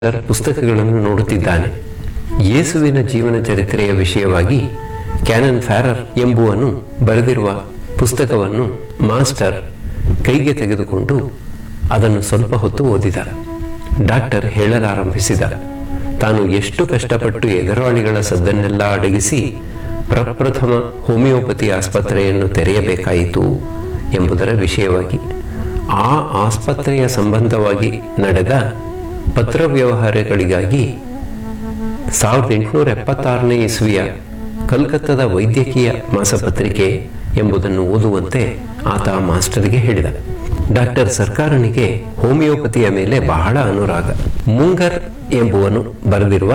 ಪುಸ್ತಕಗಳನ್ನು ನೋಡುತ್ತಿದ್ದಾನೆ. ಯೇಸುವಿನ ಜೀವನ ಚರಿತ್ರೆಯ ವಿಷಯವಾಗಿ ಕ್ಯಾನನ್ ಫ್ಯಾರರ್ ಎಂಬುವನು ಬರೆದಿರುವ ಪುಸ್ತಕವನ್ನು ಮಾಸ್ಟರ್ ಕೈಗೆ ತೆಗೆದುಕೊಂಡು ಅದನ್ನು ಸ್ವಲ್ಪ ಹೊತ್ತು ಓದಿದ. ಡಾಕ್ಟರ್ ಹೇಳಲಾರಂಭಿಸಿದ. ತಾನು ಎಷ್ಟು ಕಷ್ಟಪಟ್ಟು ಎದುರಾಳಿಗಳ ಸದ್ದನ್ನೆಲ್ಲ ಅಡಗಿಸಿ ಪ್ರಪ್ರಥಮ ಹೋಮಿಯೋಪತಿ ಆಸ್ಪತ್ರೆಯನ್ನು ತೆರೆಯಬೇಕಾಯಿತು ಎಂಬುದರ ವಿಷಯವಾಗಿ, ಆ ಆಸ್ಪತ್ರೆಯ ಸಂಬಂಧವಾಗಿ ನಡೆದ ಪತ್ರ ವ್ಯವಹಾರಗಳಿಗಾಗಿ 1876ನೇ ಇಸ್ವಿಯ ಕಲ್ಕತ್ತಾದ ವೈದ್ಯಕೀಯ ಮಾಸಪತ್ರಿಕೆ ಎಂಬುದನ್ನು ಓದುವಂತೆ ಆತ ಮಾಸ್ಟರ್ಗೆ ಹೇಳಿದ. ಡಾಕ್ಟರ್ ಸರ್ಕಾರನಿಗೆ ಹೋಮಿಯೋಪತಿಯ ಮೇಲೆ ಬಹಳ ಅನುರಾಗ. ಮುಂಗರ್ ಎಂಬುವನು ಬರೆದಿರುವ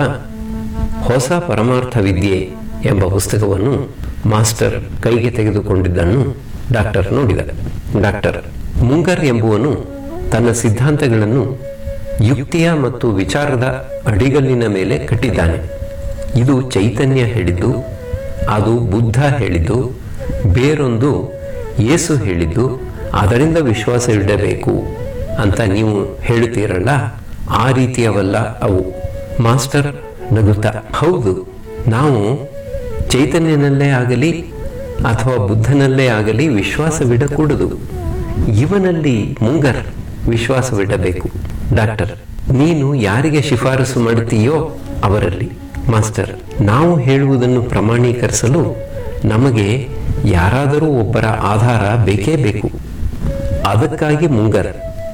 ಹೊಸ ಪರಮಾರ್ಥ ವಿದ್ಯೆ ಎಂಬ ಪುಸ್ತಕವನ್ನು ಮಾಸ್ಟರ್ ಕೈಗೆ ತೆಗೆದುಕೊಂಡಿದ್ದನ್ನು ಡಾಕ್ಟರ್ ನೋಡಿದ. ಡಾಕ್ಟರ್ ಮುಂಗರ್ ಎಂಬುವನು ತನ್ನ ಸಿದ್ಧಾಂತಗಳನ್ನು ಯುಕ್ತಿಯ ಮತ್ತು ವಿಚಾರದ ಅಡಿಗಲ್ಲಿನ ಮೇಲೆ ಕಟ್ಟಿದ್ದಾನೆ. ಇದು ಚೈತನ್ಯ ಹೇಳಿದ್ದು, ಅದು ಬುದ್ಧ ಹೇಳಿದ್ದು, ಬೇರೊಂದು ಯೇಸು ಹೇಳಿದ್ದು, ಅದರಿಂದ ವಿಶ್ವಾಸವಿಡಬೇಕು ಅಂತ ನೀವು ಹೇಳುತ್ತೀರಲ್ಲ, ಆ ರೀತಿಯವಲ್ಲ ಅವು. ಮಾಸ್ಟರ್ ನಗುತ್ತಾ, ಹೌದು, ನಾವು ಚೈತನ್ಯನಲ್ಲೇ ಆಗಲಿ ಅಥವಾ ಬುದ್ಧನಲ್ಲೇ ಆಗಲಿ ವಿಶ್ವಾಸವಿಡಕೂಡದು. ಇವನಲ್ಲಿ ಮುಂಗರ್ ವಿಶ್ವಾಸವಿಡಬೇಕು. ಡಾಕ್ಟರ್, ನೀನು ಯಾರಿಗೆ ಶಿಫಾರಸು ಮಾಡುತ್ತೀಯೋ ಅವರಲ್ಲಿ. ಮಾಸ್ಟರ್, ನಾವು ಹೇಳುವುದನ್ನು ಪ್ರಮಾಣೀಕರಿಸಲು ನಮಗೆ ಯಾರಾದರೂ ಒಬ್ಬರ ಆಧಾರ ಬೇಕೇ ಬೇಕು. ಅದಕ್ಕಾಗಿ ಮುಂಗರ್.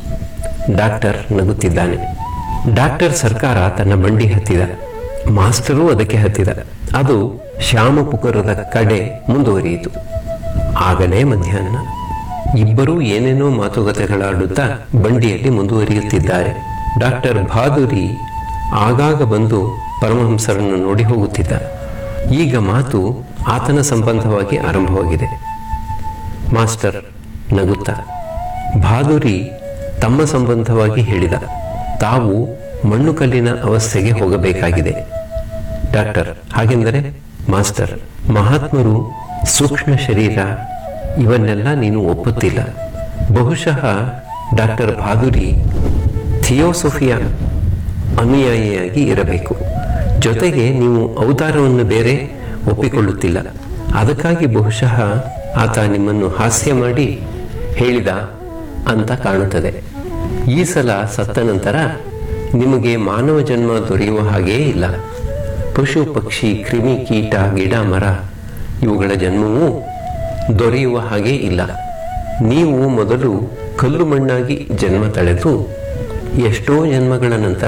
ಡಾಕ್ಟರ್ ನಗುತ್ತಿದ್ದಾನೆ. ಡಾಕ್ಟರ್ ಸರ್ಕಾರ ತನ್ನ ಬಂಡಿ ಹತ್ತಿದ. ಮಾಸ್ಟರು ಅದಕ್ಕೆ ಹತ್ತಿದ. ಅದು ಶ್ಯಾಮಪುಕುರದ ಕಡೆ ಮುಂದುವರಿಯಿತು. ಆಗಲೇ ಮಧ್ಯಾಹ್ನ. ಇಬ್ಬರೂ ಏನೇನೋ ಮಾತುಕತೆಗಳಾಡುತ್ತಾ ಬಂಡಿಯಲ್ಲಿ ಮುಂದುವರಿಯುತ್ತಿದ್ದಾರೆ. ಡಾಕ್ಟರ್ ಬಹಾದುರಿ ಆಗಾಗ ಬಂದು ಪರಮಹಂಸರನ್ನು ನೋಡಿ ಹೋಗುತ್ತಿದ್ದ. ಈಗ ಮಾತು ಆತನ ಸಂಬಂಧವಾಗಿ ಆರಂಭವಾಗಿದೆ. ಮಾಸ್ಟರ್ ನಗುತ್ತಾ, ಬಹಾದುರಿ ತಮ್ಮ ಸಂಬಂಧವಾಗಿ ಹೇಳಿದ, ತಾವು ಮಣ್ಣುಕಲ್ಲಿನ ಅವಸ್ಥೆಗೆ ಹೋಗಬೇಕಾಗಿದೆ. ಡಾಕ್ಟರ್, ಹಾಗೆಂದರೆ? ಮಾಸ್ಟರ್, ಮಹಾತ್ಮರು ಸೂಕ್ಷ್ಮ ಶರೀರ ಇವನ್ನೆಲ್ಲ ನೀನು ಒಪ್ಪುತ್ತಿಲ್ಲ. ಬಹುಶಃ ಡಾಕ್ಟರ್ ಬಹಾದುರಿ ಥಿಯೋಸೋಫಿಯ ಅನುಯಾಯಿಯಾಗಿ ಇರಬೇಕು. ಜೊತೆಗೆ ನೀವು ಅವತಾರವನ್ನು ಬೇರೆ ಒಪ್ಪಿಕೊಳ್ಳುತ್ತಿಲ್ಲ. ಅದಕ್ಕಾಗಿ ಬಹುಶಃ ಆತ ನಿಮ್ಮನ್ನು ಹಾಸ್ಯ ಮಾಡಿ ಹೇಳಿದ ಅಂತ ಕಾಣುತ್ತದೆ. ಈ ಸಲ ಸತ್ತ ನಂತರ ನಿಮಗೆ ಮಾನವ ಜನ್ಮ ದೊರೆಯುವ ಹಾಗೇ ಇಲ್ಲ. ಪಶು ಪಕ್ಷಿ ಕ್ರಿಮಿ ಕೀಟ ಗಿಡ ಮರ ಇವುಗಳ ಜನ್ಮವೂ ದೊರೆಯುವ ಹಾಗೇ ಇಲ್ಲ. ನೀವು ಮೊದಲು ಕಲ್ಲು ಮಣ್ಣಾಗಿ ಜನ್ಮ ತಳೆದು ಎಷ್ಟೋ ಜನ್ಮಗಳ ನಂತರ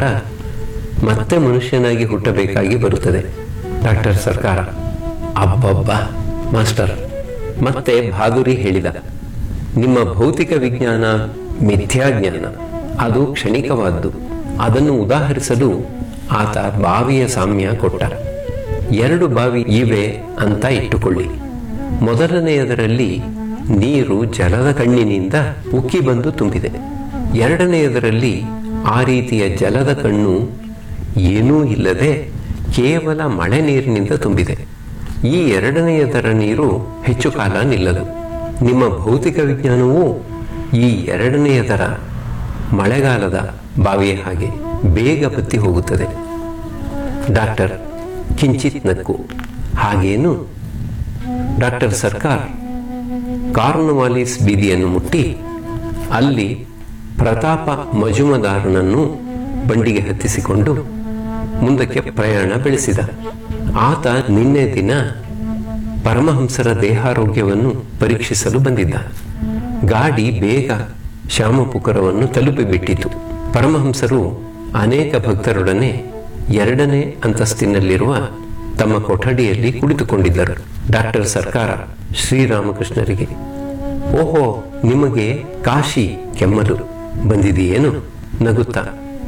ಮತ್ತೆ ಮನುಷ್ಯನಾಗಿ ಹುಟ್ಟಬೇಕಾಗಿ ಬರುತ್ತದೆ. ಡಾಕ್ಟರ್ ಸರ್ಕಾರ, ಅಬ್ಬಬ್ಬ. ಮಾಸ್ಟರ್ ಮತ್ತೆ ಬಹಾದುರಿ ಹೇಳಿದ, ನಿಮ್ಮ ಭೌತಿಕ ವಿಜ್ಞಾನ ಮಿಥ್ಯಾಜ್ಞಾನ, ಅದು ಕ್ಷಣಿಕವಾದ್ದು. ಅದನ್ನು ಉದಾಹರಿಸಲು ಆತ ಬಾವಿಯ ಸಾಮ್ಯ ಕೊಟ್ಟ. 2 ಬಾವಿ ಇವೆ ಅಂತ ಇಟ್ಟುಕೊಳ್ಳಿ. ಮೊದಲನೆಯದರಲ್ಲಿ ನೀರು ಜಲದ ಕಣ್ಣಿನಿಂದ ಉಕ್ಕಿ ಬಂದು ತುಂಬಿದೆ. 2ನೆಯದರಲ್ಲಿ ಆ ರೀತಿಯ ಜಲದ ಕಣ್ಣು ಏನೂ ಇಲ್ಲದೆ ಕೇವಲ ಮಳೆ ನೀರಿನಿಂದ ತುಂಬಿದೆ. ಈ 2ನೆಯದರ ನೀರು ಹೆಚ್ಚು ಕಾಲ ನಿಲ್ಲದು. ನಿಮ್ಮ ಭೌತಿಕ ವಿಜ್ಞಾನವೂ ಈ 2ನೆಯದರ ಮಳೆಗಾಲದ ಬಾವಿಯ ಹಾಗೆ ಬೇಗ ಬತ್ತಿ ಹೋಗುತ್ತದೆ. ಡಾಕ್ಟರ್ ಕಿಂಚಿತ್ ನಕ್ಕು. ಹಾಗೇನು? ಡಾಕ್ಟರ್ ಸರ್ಕಾರ್ ಕಾರ್ನ್ವಾಲಿಸ್ ಬೀದಿಯನ್ನು ಮುಟ್ಟಿ ಅಲ್ಲಿ ಪ್ರತಾಪ ಮಜುಮದಾರನನ್ನು ಬಂಡಿಗೆ ಹತ್ತಿಸಿಕೊಂಡು ಮುಂದಕ್ಕೆ ಪ್ರಯಾಣ ಬೆಳೆಸಿದ. ಆತ ನಿನ್ನೆ ದಿನ ಪರಮಹಂಸರ ದೇಹಾರೋಗ್ಯವನ್ನು ಪರೀಕ್ಷಿಸಲು ಬಂದಿದ್ದ. ಗಾಡಿ ಬೇಗ ಶ್ಯಾಮಪುಕುರವನ್ನು ತಲುಪಿಬಿಟ್ಟಿತು. ಪರಮಹಂಸರು ಅನೇಕ ಭಕ್ತರೊಡನೆ 2ನೇ ಅಂತಸ್ತಿನಲ್ಲಿರುವ ತಮ್ಮ ಕೊಠಡಿಯಲ್ಲಿ ಕುಳಿತುಕೊಂಡಿದ್ದರು. ಡಾಕ್ಟರ್ ಸರ್ಕಾರ ಶ್ರೀರಾಮಕೃಷ್ಣರಿಗೆ, ಓಹೋ, ನಿಮಗೆ ಕಾಶಿ ಕೆಮ್ಮಲು ಬಂದಿದೆಯೇನು? ನಗುತ್ತಾ,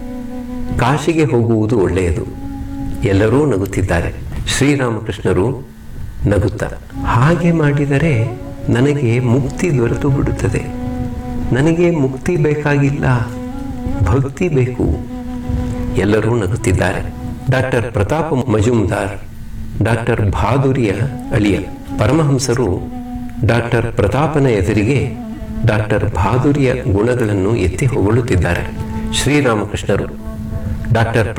ಕಾಶಿಗೆ ಹೋಗುವುದು ಒಳ್ಳೆಯದು. ಎಲ್ಲರೂ ನಗುತ್ತಿದ್ದಾರೆ. ಶ್ರೀರಾಮಕೃಷ್ಣರು ನಗುತ್ತಾ, ಹಾಗೆ ಮಾಡಿದರೆ ನನಗೆ ಮುಕ್ತಿ ದೊರೆತು ಬಿಡುತ್ತದೆ. ನನಗೆ ಮುಕ್ತಿ ಬೇಕಾಗಿಲ್ಲ, ಭಕ್ತಿ ಬೇಕು. ಎಲ್ಲರೂ ನಗುತ್ತಿದ್ದಾರೆ. ಡಾಕ್ಟರ್ ಪ್ರತಾಪ ಮಜುಮ್ದಾರ್ ಡಾಕ್ಟರ್ ಬಹಾದುರಿಯ ಅಳಿಯ. ಪರಮಹಂಸರು ಡಾಕ್ಟರ್ ಪ್ರತಾಪನ ಎದುರಿಗೆ ಡಾಕ್ಟರ್ ಬಹಾದುರಿಯ ಗುಣಗಳನ್ನು ಎತ್ತಿ ಹೊಗಳುತ್ತಿದ್ದಾರೆ. ಶ್ರೀರಾಮಕೃಷ್ಣರು, ಡಾಕ್ಟರ್